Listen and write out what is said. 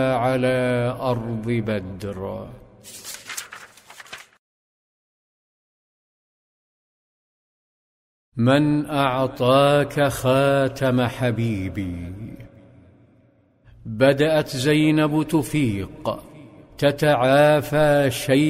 على أرض بدر. من أعطاك خاتم حبيبي؟ بدأت زينب تفيق، تتعافى شيئا